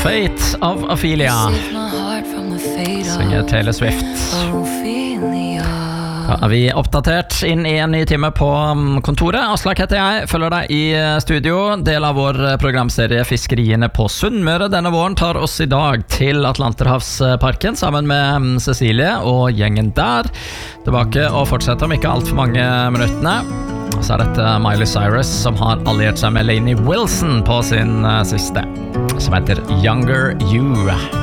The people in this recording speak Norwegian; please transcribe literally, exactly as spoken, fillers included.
Fate of Ophelia synger Taylor Swift. Da er vi oppdatert inn i en ny time på kontoret. Aslak heter jeg, følger deg i studio. Del av vår programserie Fiskeriene på Sunnmøre denne våren tar oss i dag til Atlanterhavsparken sammen med Cecilie og gjengen der. Tilbake og fortsetter om ikke alt for mange minuttene. Så er dette Miley Cyrus som har alliert seg med Lainey Wilson på sin siste, som heter Younger You.